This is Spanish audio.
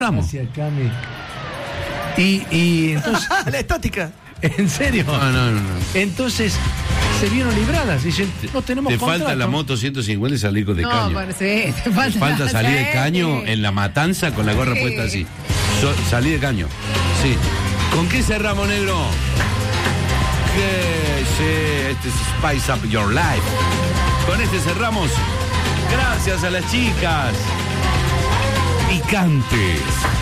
Vamos. Gracias, Cami. Y entonces. La estática. ¿En serio? No. Entonces se vieron libradas. Dicen, no tenemos Te contrato. falta la moto 150 y salir de caño. No, bueno, sí, te Te falta salir de caño en la matanza con la gorra puesta así. Salí de caño. Sí. ¿Con qué cerramos, negro? Este es Spice Up Your Life. Con este cerramos. Gracias a las chicas. Picantes.